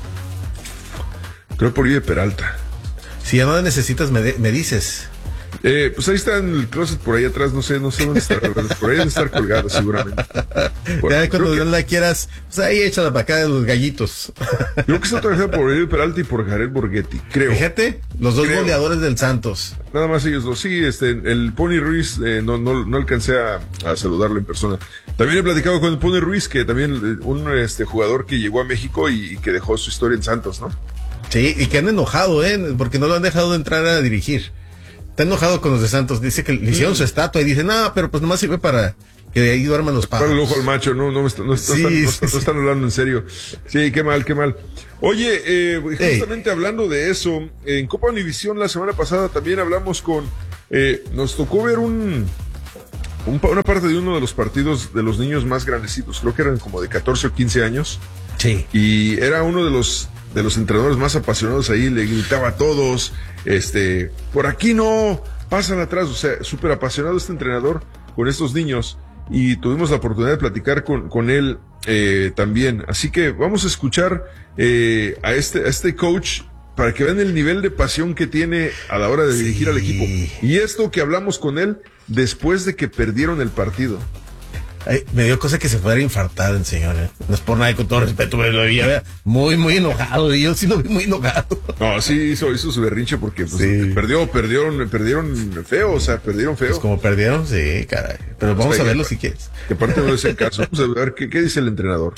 creo por Oribe Peralta. Si ya no la necesitas, me, de, me dices. Eh, pues ahí está en el closet por ahí atrás, no sé, no sé dónde está, por ahí debe estar colgado seguramente. Bueno, ya cuando no la quieras, pues ahí échala para acá de los gallitos. Creo que está trabajando por Oribe Peralta y por Jared Borghetti, creo. Fíjate, los dos creo. goleadores del Santos. Nada más ellos dos, sí, este, el Pony Ruiz, eh, no, no, no alcancé a, a saludarlo en persona. También he platicado con el Pony Ruiz, que también un este jugador que llegó a México y, y que dejó su historia en Santos, ¿no? Sí, y que han enojado, ¿eh? Porque no lo han dejado de entrar a dirigir. Está enojado con los de Santos. Dice que le hicieron mm. su estatua y dice, no, pero pues nomás sirve para que de ahí duerman los pájaros. Para el ojo al macho, no, no, no, no, sí, están, sí, no, sí. no están hablando en serio. Sí, qué mal, qué mal. Oye, eh, justamente Ey. hablando de eso, en Copa Univisión la semana pasada también hablamos con, eh, nos tocó ver un, un, una parte de uno de los partidos de los niños más grandecitos, creo que eran como de catorce o quince años. Sí. Y era uno de los, de los entrenadores más apasionados ahí, le gritaba a todos, este, por aquí no, pasan atrás, o sea, súper apasionado este entrenador con estos niños. Y tuvimos la oportunidad de platicar con, con él eh, también. Así que vamos a escuchar eh, a, este, a este coach para que vean el nivel de pasión que tiene a la hora de sí. dirigir al equipo. Y esto que hablamos con él después de que perdieron el partido. Ay, me dio cosa que se fuera a infartar el señor, ¿eh? No es por nada, con todo respeto, pero lo vi muy, muy enojado, y yo sí lo vi muy enojado. No, sí, hizo, hizo su berrinche porque pues, sí. perdió, perdieron, perdieron feo, o sea, perdieron feo. Pues como perdieron, sí, caray. Pero vamos o sea, a verlo que, si quieres. Que parte no es el caso. Vamos a ver qué, qué dice el entrenador.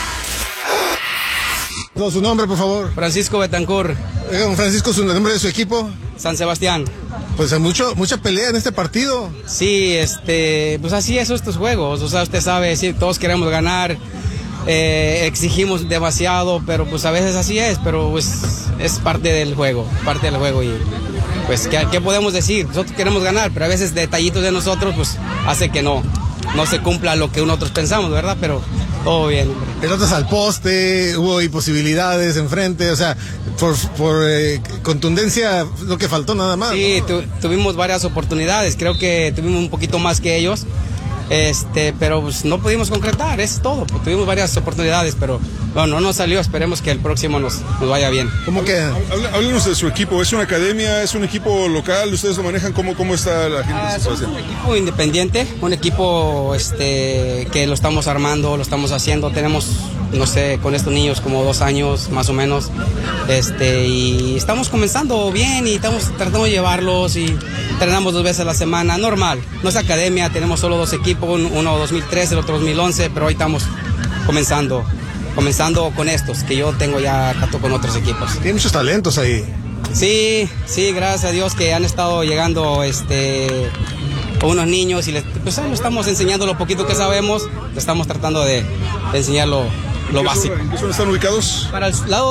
No, su nombre, por favor. Francisco Betancourt. Don Francisco, ¿su nombre de su equipo? San Sebastián. Pues hay mucho, mucha pelea en este partido. Sí, este, pues así es estos juegos. O sea, usted sabe, sí, todos queremos ganar, eh, exigimos demasiado, pero pues a veces así es, pero pues es parte del juego, parte del juego y pues ¿qué, qué podemos decir? Nosotros queremos ganar, pero a veces detallitos de nosotros pues hace que no, no se cumpla lo que nosotros pensamos, ¿verdad? Pero todo bien. Pelotas al poste, hubo imposibilidades enfrente, o sea, por, por eh, contundencia lo que faltó nada más. Sí, ¿no? tu, tuvimos varias oportunidades, creo que tuvimos un poquito más que ellos, este, pero pues, no pudimos concretar, eso es todo. Pues, tuvimos varias oportunidades, pero bueno, no nos salió, esperemos que el próximo nos, nos vaya bien. ¿Cómo que? Háblenos de su equipo, ¿es una academia, es un equipo local? ¿Ustedes lo manejan? ¿Cómo, cómo está la gente? Ah, somos un equipo independiente, un equipo este, que lo estamos armando, lo estamos haciendo, tenemos, no sé, con estos niños como dos años más o menos, este, y estamos comenzando bien y estamos tratando de llevarlos y entrenamos dos veces a la semana, normal, no es academia, tenemos solo dos equipos, uno dos mil trece, el otro dos mil once, pero hoy estamos comenzando. Comenzando con estos, que yo tengo ya trato con otros equipos. Tiene muchos talentos ahí. Sí, sí, gracias a Dios que han estado llegando este, unos niños y les, pues ahí lo estamos enseñando lo poquito que sabemos, estamos tratando de, de enseñar lo, lo básico. ¿En qué zona están ubicados? Para el lado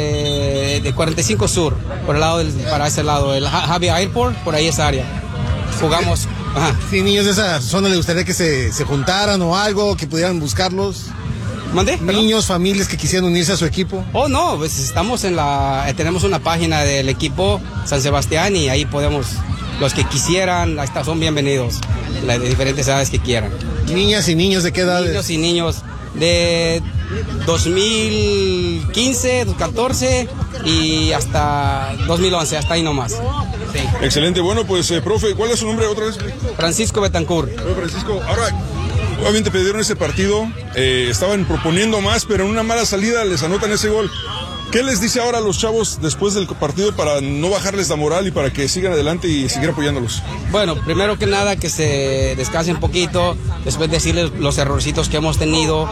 de, de cuarenta y cinco Sur, por el lado del, para ese lado, el Javier Airport, por ahí esa área. Jugamos. Ajá. Sí, niños de esa zona le gustaría que se, se juntaran o algo, que pudieran buscarlos. ¿Mandé? Niños, familias que quisieran unirse a su equipo. Oh, no, pues estamos en la, tenemos una página del equipo San Sebastián y ahí podemos, los que quisieran, ahí está, son bienvenidos, de diferentes edades que quieran. Niñas y niños de qué edad? Niños y niños de dos mil quince, dos mil catorce y hasta dos mil once, hasta ahí nomás. Sí. Excelente, bueno, pues, eh, profe, ¿cuál es su nombre otra vez? Francisco Betancourt. Bueno, Francisco, ahora, obviamente perdieron ese partido, eh, estaban proponiendo más, pero en una mala salida les anotan ese gol. ¿Qué les dice ahora a los chavos después del partido para no bajarles la moral y para que sigan adelante y seguir apoyándolos? Bueno, primero que nada que se descansen un poquito, después decirles los errorcitos que hemos tenido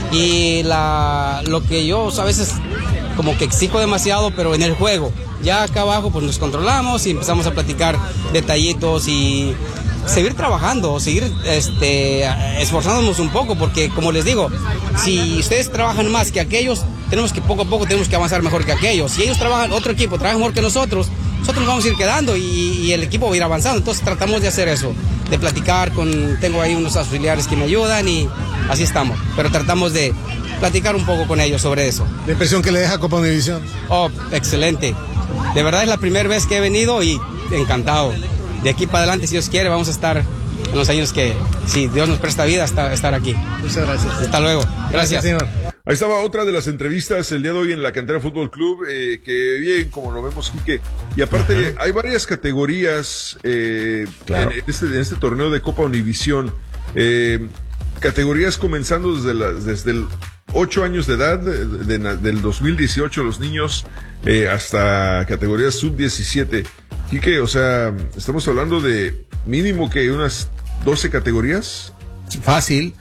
y la, lo que yo a veces como que exijo demasiado, pero en el juego. Ya acá abajo pues nos controlamos y empezamos a platicar detallitos y seguir trabajando, seguir este, esforzándonos un poco, porque como les digo, si ustedes trabajan más que aquellos, tenemos que poco a poco tenemos que avanzar mejor que aquellos. Si ellos trabajan, otro equipo trabaja mejor que nosotros, nosotros nos vamos a ir quedando y, y el equipo va a ir avanzando. Entonces tratamos de hacer eso, de platicar con, tengo ahí unos auxiliares que me ayudan y así estamos, pero tratamos de platicar un poco con ellos sobre eso. ¿La impresión que le deja Copa Univisión? Oh, excelente. De verdad es la primera vez que he venido y encantado. De aquí para adelante, si Dios quiere, vamos a estar en los años que, si Dios nos presta vida, hasta, estar aquí. Muchas gracias. Hasta luego. Gracias. Gracias, señor. Ahí estaba otra de las entrevistas el día de hoy en la Cantera Fútbol Club, eh, que bien, como lo vemos, Quique. Y aparte, uh-huh. hay varias categorías eh, claro. en, este, en este torneo de Copa Univisión. Eh, categorías comenzando desde, la, desde el ocho años de edad, de, de, de, del dos mil dieciocho, los niños, eh, hasta categorías sub diecisiete. Quique, o sea, estamos hablando de mínimo que unas doce categorías. Fácil.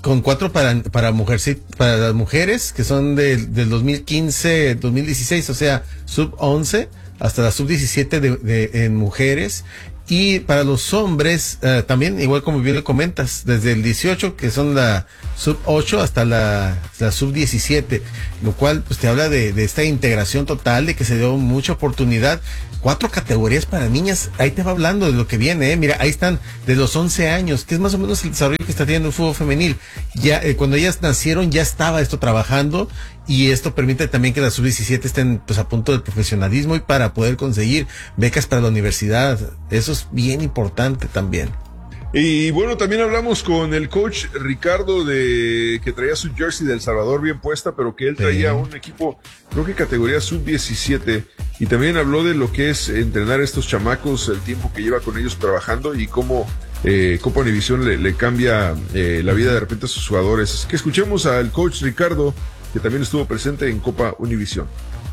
con cuatro para, para, mujer, sí, para las mujeres, que son del, del dos mil quince, dos mil dieciséis, o sea, sub once, hasta la sub diecisiete de, de, en mujeres. Y para los hombres, uh, también, igual como bien le comentas, desde el dieciocho, que son la sub ocho, hasta la, la sub diecisiete, lo cual pues te habla de, de esta integración total, de que se dio mucha oportunidad. Cuatro categorías para niñas, ahí te va hablando de lo que viene, ¿eh? Mira, ahí están de los once años, que es más o menos el desarrollo que está teniendo el fútbol femenil. Ya, eh, cuando ellas nacieron, ya estaba esto trabajando, y esto permite también que las sub diecisiete estén pues a punto del profesionalismo y para poder conseguir becas para la universidad. Eso es bien importante también. Y bueno, también hablamos con el coach Ricardo, de que traía su jersey de El Salvador bien puesta, pero que él traía sí. un equipo, creo que categoría sub diecisiete, y también habló de lo que es entrenar a estos chamacos, el tiempo que lleva con ellos trabajando y cómo eh, Copa Univisión le, le cambia eh, la vida de repente a sus jugadores. Así que escuchemos al coach Ricardo, que también estuvo presente en Copa Univisión.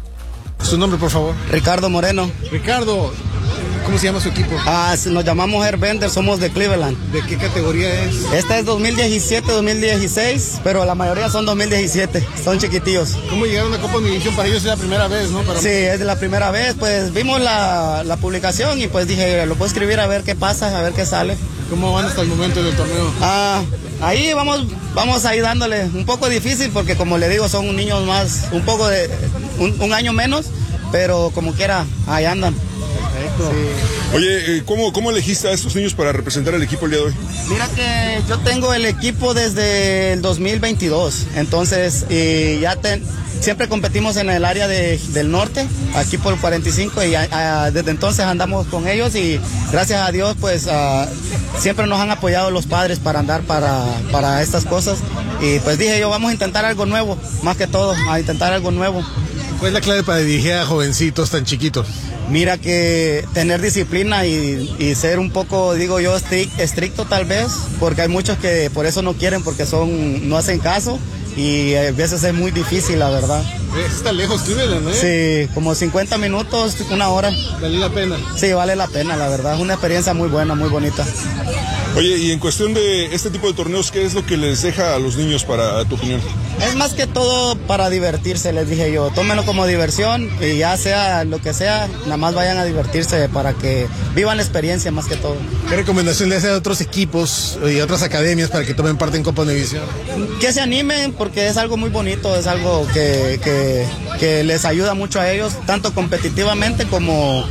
Su nombre, por favor. Ricardo Moreno. Ricardo, ¿cómo se llama su equipo? Ah, nos llamamos Airbender, somos de Cleveland. ¿De qué categoría es? Esta es dos mil diecisiete, dos mil dieciséis, pero la mayoría son dos mil diecisiete, son chiquitillos. ¿Cómo llegaron a Copa Univisión? Para ellos es la primera vez, ¿no? Para sí, es la primera vez, pues vimos la, la publicación y pues dije, lo puedo escribir a ver qué pasa, a ver qué sale. ¿Cómo van hasta el momento del torneo? Ah, ahí vamos, vamos ahí dándole, un poco difícil porque como le digo, son niños más, un poco de, un, un año menos, pero como quiera, ahí andan. Perfecto. Sí. Oye, ¿cómo, ¿cómo elegiste a estos niños para representar al equipo el día de hoy? Mira que yo tengo el equipo desde el dos mil veintidós, entonces y ya ten, siempre competimos en el área de, del norte, aquí por cuarenta y cinco, y a, a, desde entonces andamos con ellos y gracias a Dios pues a, siempre nos han apoyado los padres para andar para, para estas cosas, y pues dije yo, vamos a intentar algo nuevo, más que todo, a intentar algo nuevo. ¿Cuál es la clave para dirigir a jovencitos tan chiquitos? Mira que tener disciplina y, y ser un poco, digo yo, estric, estricto tal vez, porque hay muchos que por eso no quieren, porque son no hacen caso y a veces es muy difícil, la verdad. Está lejos, Cleveland, ¿eh? Sí, como cincuenta minutos, una hora. ¿Vale la pena? Sí, vale la pena, la verdad. Es una experiencia muy buena, muy bonita. Oye, y en cuestión de este tipo de torneos, ¿qué es lo que les deja a los niños, para tu opinión? Es más que todo para divertirse, les dije yo. Tómenlo como diversión y ya sea lo que sea, nada más vayan a divertirse para que vivan la experiencia más que todo. ¿Qué recomendación le hace a otros equipos y otras academias para que tomen parte en Copa Univisión? Que se animen porque es algo muy bonito, es algo que, que, que les ayuda mucho a ellos, tanto competitivamente como...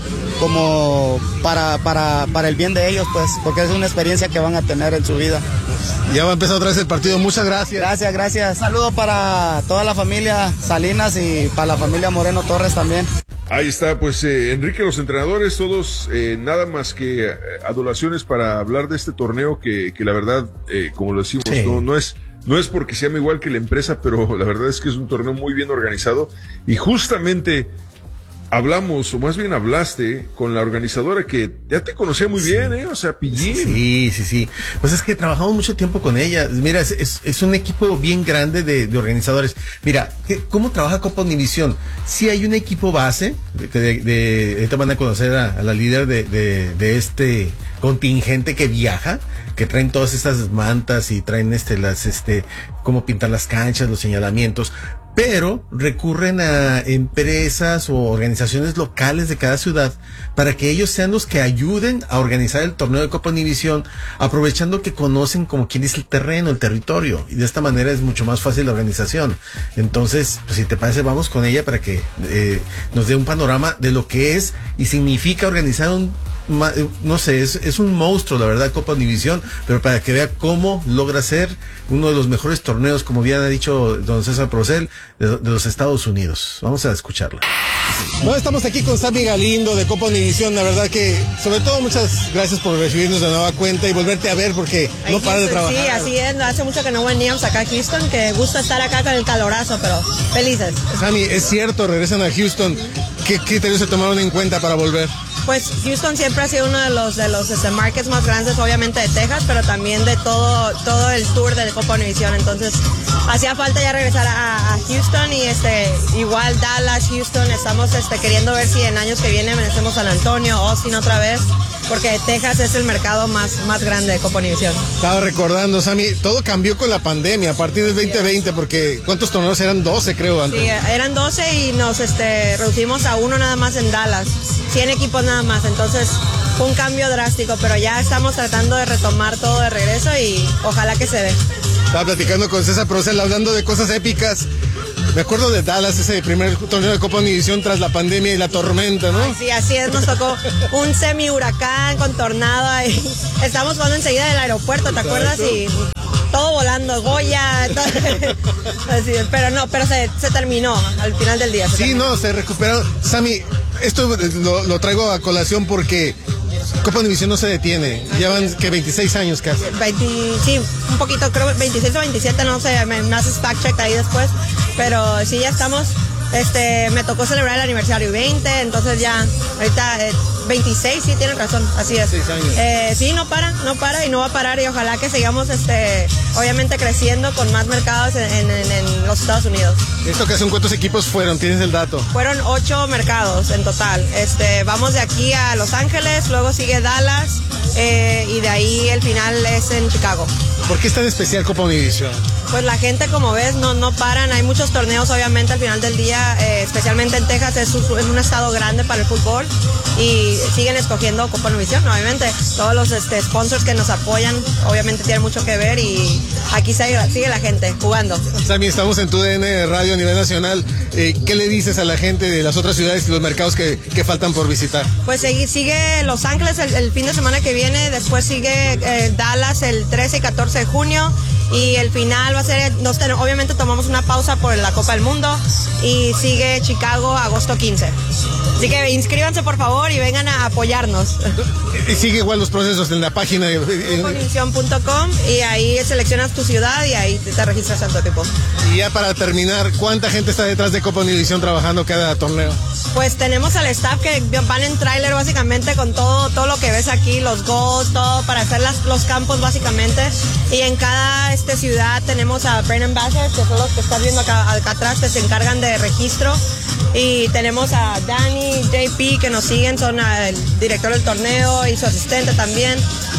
como para, para, para el bien de ellos, pues, porque es una experiencia que van a tener en su vida. Ya va a empezar otra vez el partido, muchas gracias. Gracias, gracias. Saludos para toda la familia Salinas y para la familia Moreno Torres también. Ahí está, pues eh, Enrique, los entrenadores, todos eh, nada más que eh, adulaciones para hablar de este torneo que, que la verdad, eh, como lo decimos, sí. no, no es... No es porque se llama igual que la empresa, pero la verdad es que es un torneo muy bien organizado y justamente hablamos, o más bien hablaste con la organizadora que ya te conocía muy sí. bien, ¿eh? O sea, Pillín. Sí, sí, sí. Pues es que trabajamos mucho tiempo con ella. Mira, es, es, es un equipo bien grande de, de organizadores. Mira, ¿cómo trabaja Copa Univisión? Sí hay un equipo base, de, de, de, ahorita van a conocer a, a la líder de, de, de este contingente que viaja, que traen todas estas mantas y traen este, las, este, cómo pintar las canchas, los señalamientos, pero recurren a empresas o organizaciones locales de cada ciudad para que ellos sean los que ayuden a organizar el torneo de Copa Univisión, aprovechando que conocen como quien dice el terreno, el territorio, y de esta manera es mucho más fácil la organización. Entonces, pues si te parece, vamos con ella para que eh, nos dé un panorama de lo que es y significa organizar un no sé, es, es un monstruo, la verdad, Copa Univisión, pero para que vea cómo logra ser uno de los mejores torneos, como bien ha dicho don César Procel, de, de los Estados Unidos. Vamos a escucharla. Bueno, estamos aquí con Sammy Galindo de Copa Univisión. La verdad que, sobre todo, muchas gracias por recibirnos de nueva cuenta y volverte a ver porque no paras de trabajar. Sí, así es. Hace mucho que no veníamos acá a Houston, que gusta estar acá con el calorazo, pero felices. Sammy, es cierto, regresan a Houston. ¿Qué criterios se tomaron en cuenta para volver? Pues Houston siempre ha sido uno de los de los este, markets más grandes, obviamente de Texas, pero también de todo todo el tour de Copa Univisión. Entonces hacía falta ya regresar a, a Houston y este igual Dallas, Houston, estamos este, queriendo ver si en años que vienen venimos a San Antonio, Austin otra vez. porque Texas es el mercado más, más grande de Copa Univisión. Estaba recordando, Sammy, todo cambió con la pandemia a partir del veinte veinte, porque ¿cuántos torneos eran? doce, creo, antes. Sí, eran doce y nos este, reducimos a uno nada más en Dallas, cien equipos nada más, entonces fue un cambio drástico, pero ya estamos tratando de retomar todo de regreso y ojalá que se dé. Estaba platicando con César Procel, hablando de cosas épicas. Me acuerdo de Dallas, ese primer torneo de Copa Univisión tras la pandemia y la tormenta, ¿no? Ay, sí, así es, nos tocó un semi huracán con tornado ahí. Estamos jugando enseguida del aeropuerto, ¿te acuerdas? Y todo volando, Goya, todo. Así es, pero no, pero se, se terminó al final del día. Sí, terminó. no, se recuperaron. Sammy, esto lo, lo traigo a colación porque Copa Univisión no se detiene. Llevan que veintiséis años casi. veinte, sí, un poquito, creo veintiséis o veintisiete, no sé, me, me haces fact check ahí después. Pero sí, ya estamos, este, me tocó celebrar el aniversario veinte, entonces ya, ahorita eh, veintiséis, sí, tienen razón, así es. Eh, sí, no para, no para y no va a parar y ojalá que sigamos, este, obviamente creciendo con más mercados en, en, en los Estados Unidos. ¿Esta ocasión cuántos equipos fueron? ¿Tienes el dato? Fueron ocho mercados en total. Este, vamos de aquí a Los Ángeles, luego sigue Dallas eh, y de ahí el final es en Chicago. ¿Por qué es tan especial Copa Univisión? Pues la gente, como ves, no, no paran. Hay muchos torneos, obviamente, al final del día, eh, especialmente en Texas, es un, es un estado grande para el fútbol y siguen escogiendo Copa Univisión, obviamente. Todos los este, sponsors que nos apoyan, obviamente, tienen mucho que ver y aquí sigue, sigue la gente jugando. Sammy, estamos en tu D N Radio a nivel nacional. Eh, ¿Qué le dices a la gente de las otras ciudades y los mercados que, que faltan por visitar? Pues sigue, sigue Los Ángeles el, el fin de semana que viene, después sigue eh, Dallas el trece y catorce de junio y el final va a ser, nos, obviamente tomamos una pausa por la Copa del Mundo y sigue Chicago agosto quince. Así que inscríbanse por favor y vengan a apoyarnos. Y sigue igual los procesos en la página de copa univisión punto com y ahí seleccionas tu ciudad y ahí te, te registras en tu equipo. Y ya para terminar, ¿cuánta gente está detrás de Copa Univisión trabajando cada torneo? Pues tenemos al staff que van en tráiler básicamente con todo, todo lo que ves aquí, los goals, todo para hacer las, los campos básicamente. Y en cada este, ciudad tenemos a Brand Ambassadors, que son los que estás viendo acá, acá atrás, que se encargan de registro. Y tenemos a Danny, J P, que nos siguen, son el director del torneo y su asistente también.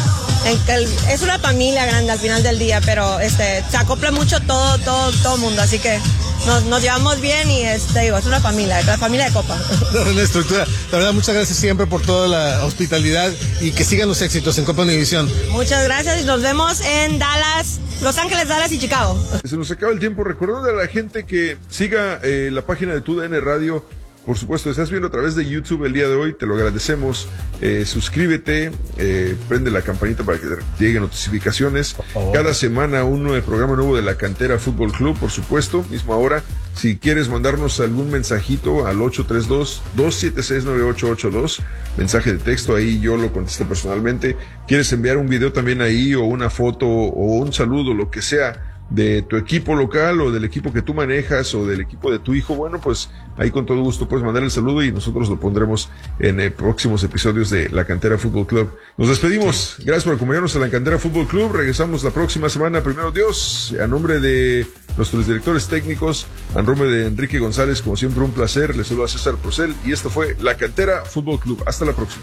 Es una familia grande al final del día, pero este, se acopla mucho todo, todo, todo el mundo, así que nos, nos llevamos bien y este, digo, es una familia, la familia de Copa. Una estructura. La verdad, muchas gracias siempre por toda la hospitalidad y que sigan los éxitos en Copa Univisión. Muchas gracias y nos vemos en Dallas, Los Ángeles, Dallas y Chicago. Se nos acaba el tiempo. Recordando a la gente que siga eh, la página de Tu D N Radio. Por supuesto, estás viendo a través de YouTube el día de hoy, te lo agradecemos. Eh, suscríbete, eh, prende la campanita para que te lleguen notificaciones. Cada semana un nuevo programa nuevo de la Cantera Fútbol Club, por supuesto, misma hora. Si quieres mandarnos algún mensajito al ocho tres dos, dos siete seis, nueve ocho ocho dos, mensaje de texto, ahí yo lo contesto personalmente. ¿Quieres enviar un video también ahí o una foto o un saludo, lo que sea, de tu equipo local o del equipo que tú manejas o del equipo de tu hijo? Bueno, pues ahí con todo gusto puedes mandar el saludo y nosotros lo pondremos en eh, próximos episodios de La Cantera Fútbol Club. Nos despedimos. Gracias por acompañarnos a La Cantera Fútbol Club. Regresamos la próxima semana, primero Dios. A nombre de nuestros directores técnicos, a nombre de Enrique González, como siempre un placer. Les saluda a César Procel y esto fue La Cantera Fútbol Club. Hasta la próxima.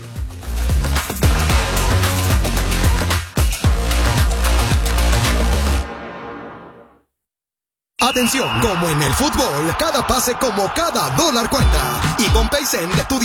Atención, como en el fútbol, cada pase como cada dólar cuenta. Y con Paycen, tu